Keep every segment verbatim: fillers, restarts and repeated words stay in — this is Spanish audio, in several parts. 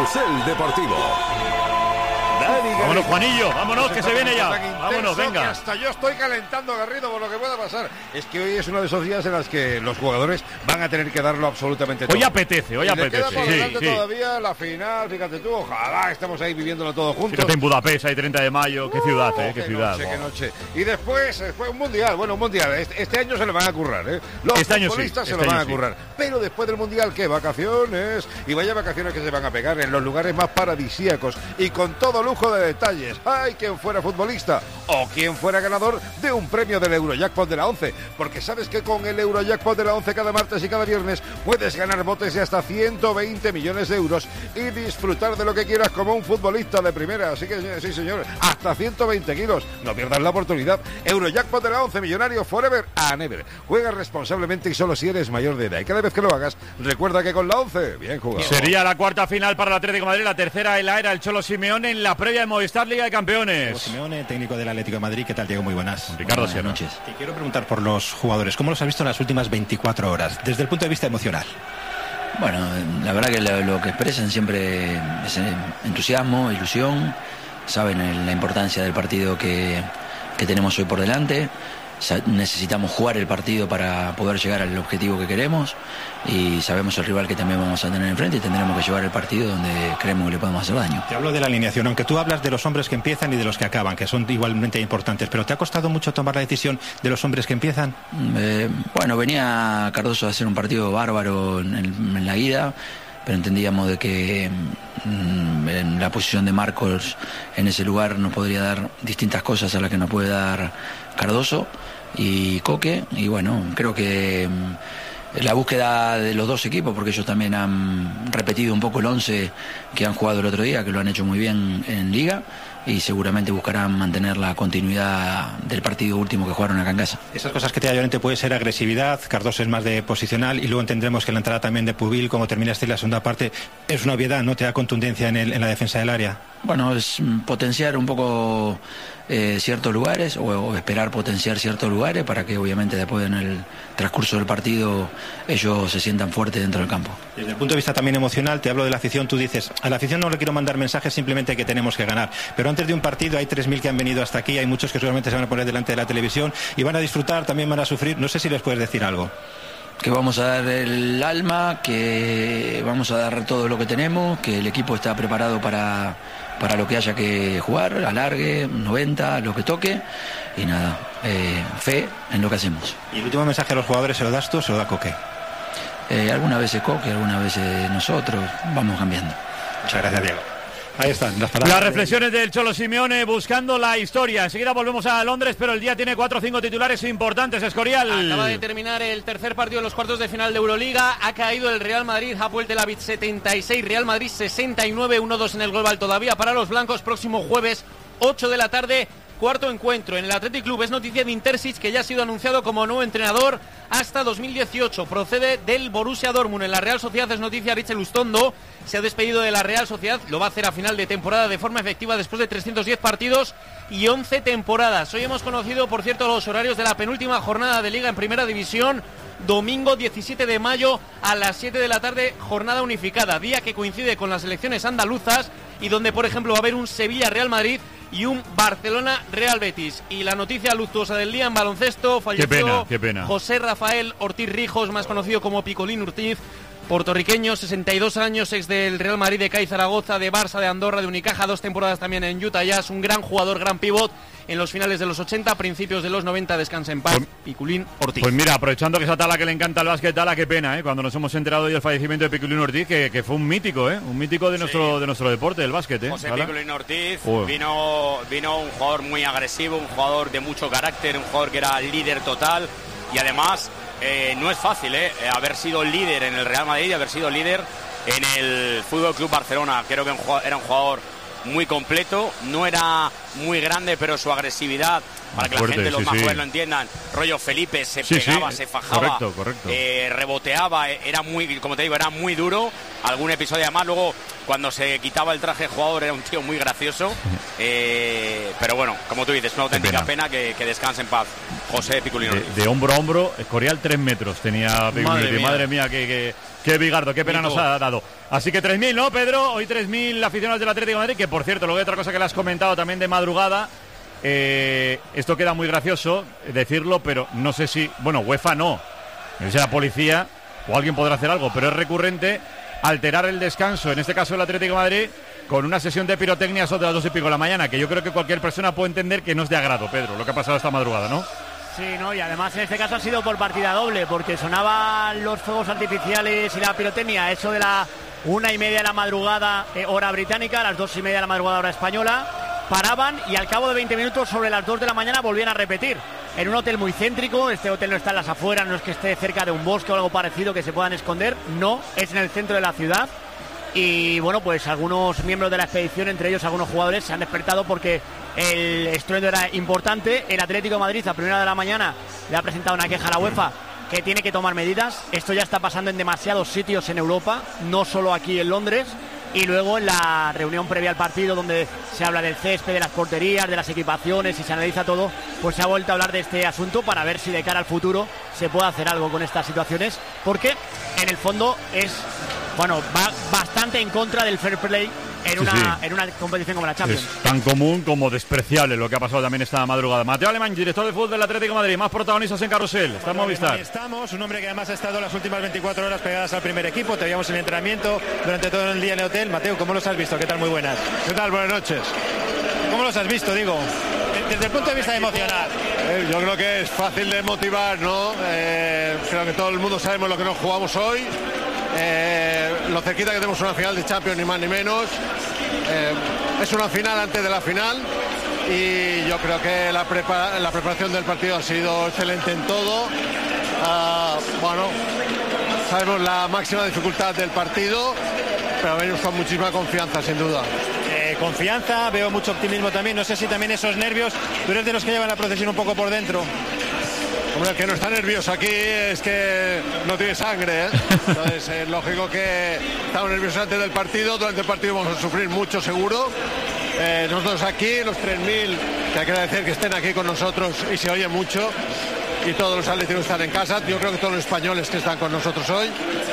Carrusel Deportivo. Vámonos, Juanillo, vámonos, que se viene ya. Vámonos, venga. Hasta yo estoy calentando, Garrido, por lo que pueda pasar. Es que hoy es uno de esos días en los que los jugadores van a tener que darlo absolutamente todo. Hoy apetece, hoy y apetece. Le queda por sí, delante sí. todavía la final, fíjate tú, ojalá estemos ahí viviéndolo todo juntos. Fíjate en Budapest, ahí treinta de mayo, qué ciudad, eh, qué, qué ciudad. Noche, qué noche. Y después, después un mundial, bueno, un mundial. Este, este año se lo van a currar, ¿eh? Los este futbolistas sí, se este lo van a sí. currar. Pero después del mundial, ¿qué? Vacaciones. Y vaya vacaciones que se van a pegar en los lugares más paradisíacos y con todo lujo de detalles. ¡Ay, quien fuera futbolista! O quien fuera ganador de un premio del Eurojackpot de la once. Porque sabes que con el Eurojackpot de la once cada martes y cada viernes puedes ganar botes de hasta ciento veinte millones de euros y disfrutar de lo que quieras como un futbolista de primera. Así que sí, señor, hasta ciento veinte kilos. No pierdas la oportunidad. Eurojackpot de la once, millonario forever and ever. Juega responsablemente y solo si eres mayor de edad. Y cada vez que lo hagas, recuerda que con la once, bien jugado. Sería la cuarta final para el Atlético de Madrid, la tercera en la era el Cholo Simeone en la previa de Movistar Liga de Campeones. Cholo Simeone, técnico del Atlético de Madrid. ¿Qué tal, Diego? Muy buenas. Ricardo, buenas Sierra. noches. Te quiero preguntar por los jugadores. ¿Cómo los has visto en las últimas veinticuatro horas, desde el punto de vista emocional? Bueno, la verdad que lo, lo que expresan siempre es entusiasmo, ilusión. Saben la importancia del partido que, que tenemos hoy por delante. Necesitamos jugar el partido para poder llegar al objetivo que queremos y sabemos el rival que también vamos a tener enfrente y tendremos que llevar el partido donde creemos que le podemos hacer daño. Te hablo de la alineación, aunque tú hablas de los hombres que empiezan y de los que acaban, que son igualmente importantes, pero ¿te ha costado mucho tomar la decisión de los hombres que empiezan? Eh, bueno, venía Cardoso a hacer un partido bárbaro en, en la ida, pero entendíamos de que mmm, en la posición de Marcos en ese lugar nos podría dar distintas cosas a las que nos puede dar Cardoso y Coque, y bueno, creo que mmm, la búsqueda de los dos equipos, porque ellos también han repetido un poco el once que han jugado el otro día, que lo han hecho muy bien en Liga, y seguramente buscarán mantener la continuidad del partido último que jugaron acá en casa. Esas cosas que te da Llorente puede ser agresividad, Cardoso es más de posicional, y luego tendremos que la entrada también de Pubil, como terminaste la segunda parte, es una obviedad, ¿no te da contundencia en, el, en la defensa del área? Bueno, es potenciar un poco eh, ciertos lugares o, o esperar potenciar ciertos lugares para que obviamente después en el transcurso del partido ellos se sientan fuertes dentro del campo. Desde el punto de vista también emocional, te hablo de la afición, tú dices, a la afición no le quiero mandar mensajes, simplemente que tenemos que ganar, pero antes de un partido hay tres mil que han venido hasta aquí, hay muchos que seguramente se van a poner delante de la televisión y van a disfrutar, también van a sufrir, no sé si les puedes decir algo. Que vamos a dar el alma, que vamos a dar todo lo que tenemos, que el equipo está preparado para, para lo que haya que jugar, alargue, noventa, lo que toque, y nada, eh, fe en lo que hacemos. ¿Y el último mensaje a los jugadores se lo das tú o se lo da Coque? Eh, algunas veces Coque, algunas veces nosotros, vamos cambiando. Muchas gracias, Diego. Ahí están las palabras. Las reflexiones del Cholo Simeone buscando la historia. Enseguida volvemos a Londres, pero el día tiene cuatro o cinco titulares importantes. Escorial. Acaba de terminar el tercer partido de los cuartos de final de Euroliga. Ha caído el Real Madrid, Hapoel Tel Aviv setenta y seis, Real Madrid sesenta y nueve, uno dos en el global todavía para los blancos. Próximo jueves, ocho de la tarde. Cuarto encuentro en el Athletic Club. Es noticia de Intersic, que ya ha sido anunciado como nuevo entrenador hasta dos mil dieciocho. Procede del Borussia Dortmund. En la Real Sociedad es noticia Richel Ustondo. Se ha despedido de la Real Sociedad. Lo va a hacer a final de temporada de forma efectiva después de trescientos diez partidos y once temporadas. Hoy hemos conocido, por cierto, los horarios de la penúltima jornada de Liga en Primera División. Domingo diecisiete de mayo a las siete de la tarde, jornada unificada. Día que coincide con las elecciones andaluzas y donde, por ejemplo, va a haber un Sevilla-Real Madrid y un Barcelona-Real Betis. Y la noticia luctuosa del día en baloncesto: falleció qué pena, qué pena. José Rafael Ortiz Rijos, más conocido como Picolín Ortiz, puertorriqueño, sesenta y dos años, ex del Real Madrid, de C A I Zaragoza, de Barça, de Andorra, de Unicaja, dos temporadas también en Utah Jazz, un gran jugador, gran pívot en los finales de los ochenta, principios de los noventa, descansa en paz, pues, Piculín Ortiz. Pues mira, aprovechando que esa Tala que le encanta el básquet, Tala, qué pena, ¿eh? Cuando nos hemos enterado del fallecimiento de Piculín Ortiz, que, que fue un mítico, ¿eh? Un mítico de nuestro sí. de nuestro deporte, del básquet, ¿eh? José ¿Tala? Piculín Ortiz vino, vino un jugador muy agresivo, un jugador de mucho carácter, un jugador que era líder total y además eh, no es fácil, ¿eh? Haber sido líder en el Real Madrid y haber sido líder en el Fútbol Club Barcelona. Creo que era un jugador muy completo, no era muy grande, pero su agresividad, para que Fuerte, la gente, los sí, más jóvenes sí. lo entiendan, rollo Felipe, se sí, pegaba, sí. se fajaba, correcto, correcto. Eh, reboteaba, era muy, como te digo, era muy duro. Algún episodio además, luego cuando se quitaba el traje de jugador era un tío muy gracioso. Eh, pero bueno, como tú dices, una auténtica pena, pena que, que descanse en paz José Piculino. De, de hombro a hombro, Escorial tres metros tenía Piculino. Madre mía, Madre mía que, que, que bigardo, qué pena Nico. Nos ha dado. Así que tres mil, ¿no, Pedro? Hoy tres mil aficionados del Atlético de Madrid, que por cierto, luego hay otra cosa que le has comentado también de madrugada. Eh, esto queda muy gracioso decirlo, pero no sé si... Bueno, UEFA no. No sé si la policía o alguien podrá hacer algo, pero es recurrente alterar el descanso, en este caso el Atlético de Madrid, con una sesión de pirotecnia sobre las dos y pico de la mañana, que yo creo que cualquier persona puede entender que no es de agrado, Pedro, lo que ha pasado esta madrugada, ¿no? Sí, no, y además en este caso ha sido por partida doble, porque sonaban los fuegos artificiales y la pirotecnia, eso de la una y media de la madrugada, eh, hora británica, a las dos y media de la madrugada, hora española, paraban y al cabo de veinte minutos, sobre las dos de la mañana, volvían a repetir. En un hotel muy céntrico, este hotel no está en las afueras, no es que esté cerca de un bosque o algo parecido que se puedan esconder, no, es en el centro de la ciudad. Y bueno, pues algunos miembros de la expedición, entre ellos algunos jugadores, se han despertado porque el estruendo era importante. El Atlético de Madrid a primera de la mañana le ha presentado una queja a la UEFA que tiene que tomar medidas. Esto ya está pasando en demasiados sitios en Europa, no solo aquí en Londres. Y luego en la reunión previa al partido, donde se habla del césped, de las porterías, de las equipaciones y se analiza todo, pues se ha vuelto a hablar de este asunto para ver si de cara al futuro se puede hacer algo con estas situaciones, porque en el fondo es, bueno, va bastante en contra del fair play en una, sí, sí. en una competición como la Champions. Es tan común como despreciable lo que ha pasado también esta madrugada. Mateo Alemán, director de fútbol del Atlético de Madrid, más protagonistas en Carrusel. Está en Movistar. Estamos, un hombre que además ha estado las últimas veinticuatro horas pegadas al primer equipo. Te veíamos en el entrenamiento durante todo el día en el hotel. Mateo, ¿cómo los has visto? ¿Qué tal? Muy buenas. ¿Qué tal? Buenas noches. ¿Cómo los has visto, digo? Desde el punto de vista emocional. Eh, yo creo que es fácil de motivar, ¿no? Eh, creo que todo el mundo sabemos lo que nos jugamos hoy. Eh, lo cerquita que tenemos una final de Champions, ni más ni menos. Eh, es una final antes de la final y yo creo que la, prepara, la preparación del partido ha sido excelente en todo. Uh, bueno, sabemos la máxima dificultad del partido, pero venimos con muchísima confianza, sin duda. Eh, confianza, veo mucho optimismo también. No sé si también esos nervios, tú eres de los que llevan la procesión un poco por dentro. Hombre, el que no está nervioso aquí es que no tiene sangre, ¿eh? Entonces es lógico que estamos nerviosos antes del partido. Durante el partido vamos a sufrir mucho, seguro. Eh, nosotros aquí, los tres mil, que hay que agradecer que estén aquí con nosotros y se oye mucho. Y todos los atléticos están en casa. Yo creo que todos los españoles que están con nosotros hoy.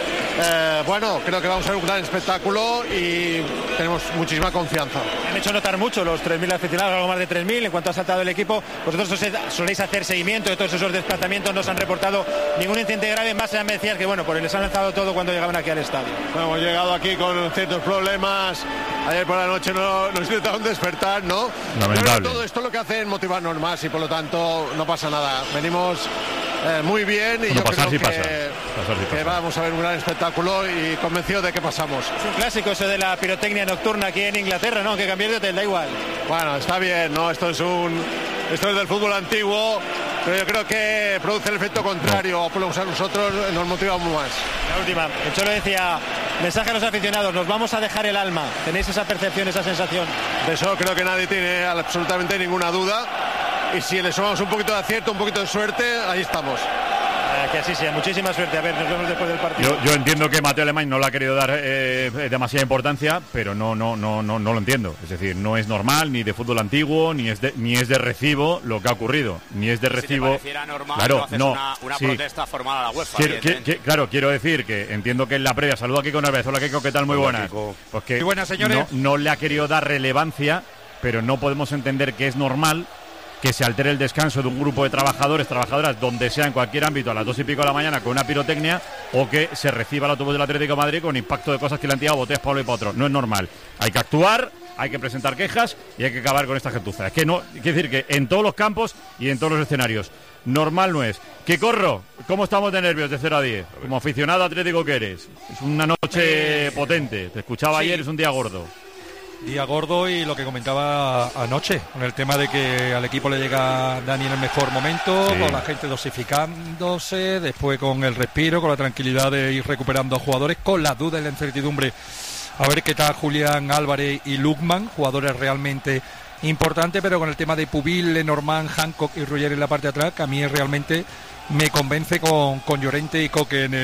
Eh, bueno, creo que vamos a ver un gran espectáculo y tenemos muchísima confianza. Han hecho notar mucho los tres mil aficionados, algo más de tres mil en cuanto ha saltado el equipo. Vosotros soléis hacer seguimiento de todos esos desplazamientos, no se han reportado ningún incidente grave. En base a me decías que bueno, pues les han lanzado todo cuando llegaban aquí al estadio. Bueno, hemos llegado aquí con ciertos problemas. Ayer por la noche no, nos intentaron despertar, ¿no? Lamentable. Pero todo esto lo que hace es motivarnos más y por lo tanto no pasa nada. Venimos eh, muy bien y bueno, yo creo sí que, pasa. Pasar sí que pasa. vamos a ver un gran espectáculo y convencido de que pasamos. Es un clásico eso de la pirotecnia nocturna aquí en Inglaterra, ¿no? Que cambiar de hotel, da igual. Bueno, está bien, ¿no? Esto es un esto es del fútbol antiguo, pero yo creo que produce el efecto contrario, por lo menos a nosotros nos motivamos más. La última, el Cholo decía, mensaje a los aficionados, nos vamos a dejar el alma. ¿Tenéis esa percepción, esa sensación? De eso creo que nadie tiene absolutamente ninguna duda. Y si le sumamos un poquito de acierto, un poquito de suerte, ahí estamos. Eh, que así sea, muchísima suerte. A ver, nos vemos después del partido. Yo, yo entiendo que Mateo Alemán no le ha querido dar eh, demasiada importancia, pero no, no, no, no, no lo entiendo. Es decir, no es normal, ni de fútbol antiguo, ni es de, ni es de recibo lo que ha ocurrido, ni es de recibo. Si te pareciera normal, claro, no haces no, una, una sí. protesta formal a la UEFA. Quiero, que, que, claro, quiero decir que entiendo que en la previa, saludo aquí con Alves, hola Kiko, ¿qué tal? Muy buenas. Pues que Muy buenas, señores. No, no le ha querido dar relevancia, pero no podemos entender que es normal que se altere el descanso de un grupo de trabajadores, trabajadoras, donde sea en cualquier ámbito, a las dos y pico de la mañana con una pirotecnia, o que se reciba el autobús del Atlético de Madrid con impacto de cosas que le han tirado botellas para uno y para otro. No es normal. Hay que actuar, hay que presentar quejas y hay que acabar con esta gentuza. Es que no, quiere decir que en todos los campos y en todos los escenarios, normal no es. Que corro, ¿cómo estamos de nervios de cero a diez? Como aficionado atlético que eres. Es una noche potente. Te escuchaba sí. ayer, es un día gordo. Día gordo y lo que comentaba anoche, con el tema de que al equipo le llega Dani en el mejor momento, sí. con la gente dosificándose, después con el respiro, con la tranquilidad de ir recuperando a jugadores, con la duda y la incertidumbre. A ver qué tal Julián Álvarez y Lukman, jugadores realmente importantes, pero con el tema de Pubil, Lenormand, Hancock y Roger en la parte de atrás, que a mí realmente me convence con, con Llorente y Coque en el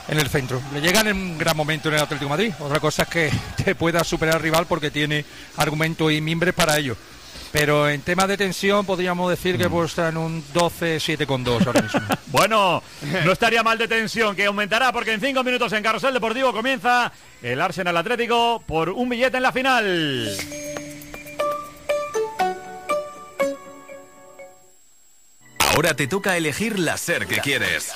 en el centro. Le llegan en un gran momento en el Atlético de Madrid. Otra cosa es que te pueda superar al rival porque tiene argumentos y mimbres para ello. Pero en temas de tensión podríamos decir que pues, está en un doce siete con dos ahora mismo. Bueno, no estaría mal de tensión, que aumentará porque en cinco minutos en Carrusel Deportivo comienza el Arsenal Atlético por un billete en la final. Ahora te toca elegir la SER que quieres.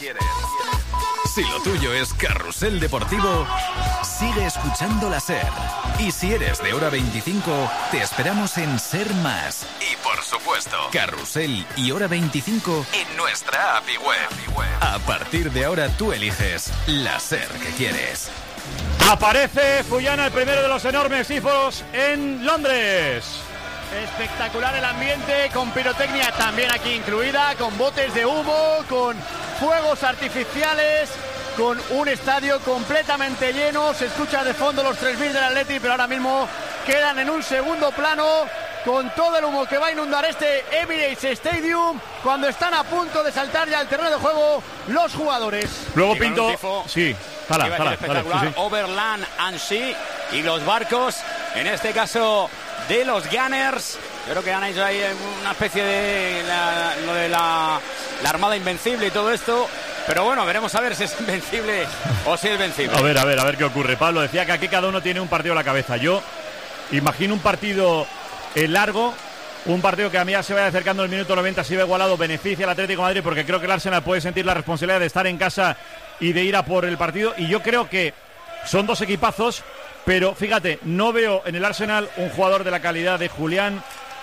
Si lo tuyo es Carrusel Deportivo, sigue escuchando la SER. Y si eres de Hora veinticinco, te esperamos en SER Más. Y por supuesto, Carrusel y Hora veinticinco en nuestra app y web. A partir de ahora tú eliges la SER que quieres. Aparece Fuyana, el primero de los enormes tifos en Londres. Espectacular el ambiente, con pirotecnia también aquí incluida, con botes de humo, con fuegos artificiales, con un estadio completamente lleno. Se escucha de fondo los tres mil del Atleti, pero ahora mismo quedan en un segundo plano con todo el humo que va a inundar este Emirates Stadium cuando están a punto de saltar ya al terreno de juego los jugadores. Luego y Pinto, tifo, sí, jala, jala, espectacular, sí, sí. Overland and Sea y los barcos, en este caso de los Gunners. Yo creo que han hecho ahí una especie de la, lo de la, la Armada Invencible y todo esto. Pero bueno, veremos a ver si es invencible o si es vencible. A ver, a ver, a ver qué ocurre. Pablo decía que aquí cada uno tiene un partido a la cabeza. Yo imagino un partido eh, largo, un partido que a mí ya se vaya acercando el minuto noventa, si va igualado, beneficia al Atlético de Madrid, porque creo que el Arsenal puede sentir la responsabilidad de estar en casa y de ir a por el partido. Y yo creo que son dos equipazos, pero fíjate, no veo en el Arsenal un jugador de la calidad de Julián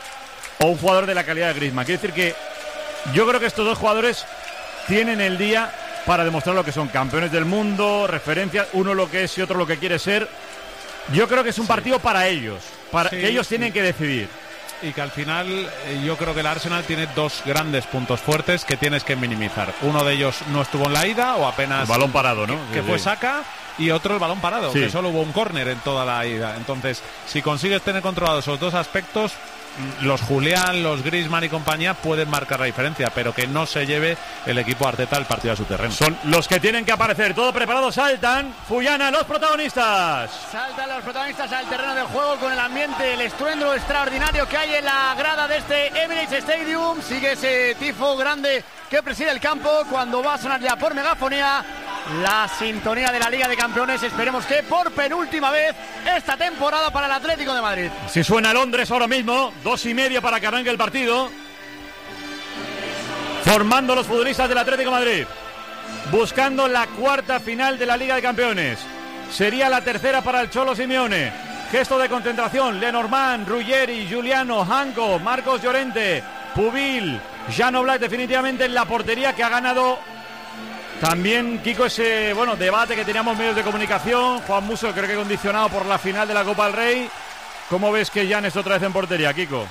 o un jugador de la calidad de Griezmann. Quiero decir que yo creo que estos dos jugadores tienen el día para demostrar lo que son campeones del mundo, referencias, uno lo que es y otro lo que quiere ser. Yo creo que es un partido sí. para ellos, para sí, que ellos tienen sí. que decidir. Y que al final eh, yo creo que el Arsenal tiene dos grandes puntos fuertes que tienes que minimizar. Uno de ellos no estuvo en la ida o apenas... El balón parado, ¿no? Que, que sí, fue sí. Saka, y otro el balón parado, sí. que solo hubo un córner en toda la ida. Entonces, si consigues tener controlados esos dos aspectos, los Julián, los Griezmann y compañía pueden marcar la diferencia, pero que no se lleve el equipo Arteta al partido a su terreno. Son los que tienen que aparecer, todo preparado, saltan, Fuyana, los protagonistas. Saltan los protagonistas al terreno del juego con el ambiente, el estruendo extraordinario que hay en la grada de este Emirates Stadium. Sigue ese tifo grande que preside el campo cuando va a sonar ya por megafonía la sintonía de la Liga de Campeones. Esperemos que por penúltima vez esta temporada para el Atlético de Madrid. Si suena Londres ahora mismo, dos y media para que arranque el partido. Formando los futbolistas del Atlético de Madrid, buscando la cuarta final de la Liga de Campeones. Sería la tercera para el Cholo Simeone. Gesto de concentración, Lenormand, Ruggeri, Giuliano, Hanco, Marcos Llorente, Pubil, Jan Oblak definitivamente en la portería, que ha ganado también, Kiko, ese bueno debate que teníamos medios de comunicación. Juan Musso creo que condicionado por la final de la Copa del Rey. ¿Cómo ves que Jan es otra vez en portería, Kiko?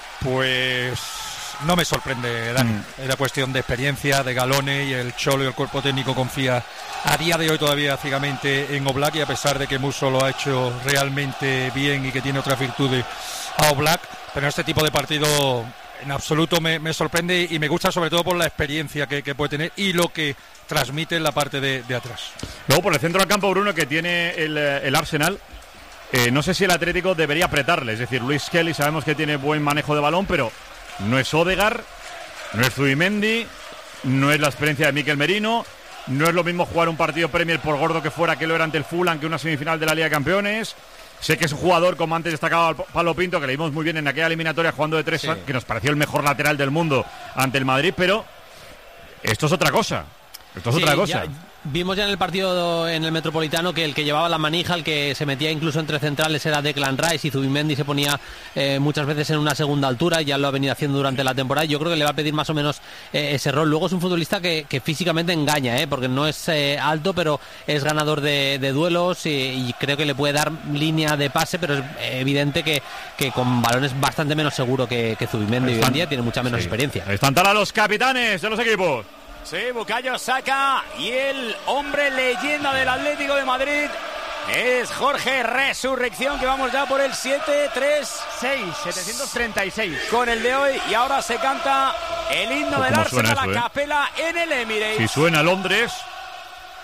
Pues no me sorprende, Dani. Mm. Era cuestión de experiencia, de galones, y el Cholo y el cuerpo técnico confía a día de hoy todavía ciegamente en Oblak, y a pesar de que Musso lo ha hecho realmente bien y que tiene otras virtudes a Oblak, pero en este tipo de partido en absoluto me, me sorprende, y me gusta sobre todo por la experiencia que, que puede tener y lo que transmite en la parte de, de atrás. Luego por el centro del campo, Bruno, que tiene el, el Arsenal, eh, no sé si el Atlético debería apretarle. Es decir, Luis Kelly sabemos que tiene buen manejo de balón, pero no es Odegaard, no es Zubimendi, no es la experiencia de Mikel Merino, no es lo mismo jugar un partido Premier por gordo que fuera que lo era ante el Fulham que una semifinal de la Liga de Campeones. Sé que es un jugador, como antes destacaba Pablo Pinto, que le vimos muy bien en aquella eliminatoria jugando de tres, sí. que nos pareció el mejor lateral del mundo ante el Madrid, pero esto es otra cosa. Esto es sí, otra cosa. Ya, vimos ya en el partido en el Metropolitano que el que llevaba la manija, el que se metía incluso entre centrales, era Declan Rice, y Zubimendi se ponía eh, muchas veces en una segunda altura, y ya lo ha venido haciendo durante la temporada. Yo creo que le va a pedir más o menos eh, ese rol. Luego es un futbolista que, que físicamente engaña, eh, porque no es eh, alto, pero es ganador de, de duelos, y, y creo que le puede dar línea de pase, pero es evidente que, que con balones bastante menos seguro que, que Zubimendi. Hoy en día tiene mucha menos sí. experiencia. Están para los capitanes de los equipos. Sí, Bukayo Saka, y el hombre leyenda del Atlético de Madrid es Jorge Resurrección, que vamos ya por el siete tres seis, setecientos treinta y seis con el de hoy, y ahora se canta el himno del Arsenal a eso, capela eh? en el Emirates. Si suena Londres,